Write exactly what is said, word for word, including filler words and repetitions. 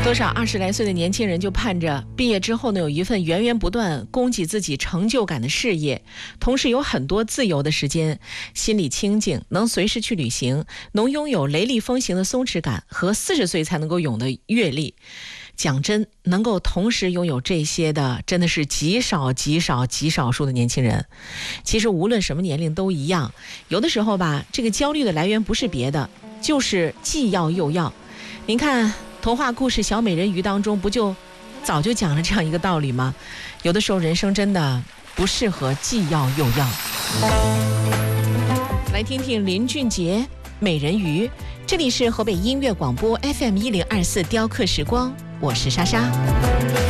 多少二十来岁的年轻人就盼着毕业之后呢，有一份源源不断供给自己成就感的事业，同时有很多自由的时间，心里清静，能随时去旅行，能拥有雷厉风行的松弛感和四十岁才能够有的阅历。讲真，能够同时拥有这些的，真的是极少极少极少数的年轻人。其实无论什么年龄都一样，有的时候吧，这个焦虑的来源不是别的，就是既要又要。您看童话故事《小美人鱼》当中不就早就讲了这样一个道理吗？有的时候人生真的不适合既要又要。来听听林俊杰《美人鱼》，这里是河北音乐广播 F M 一零二四雕刻时光，我是莎莎。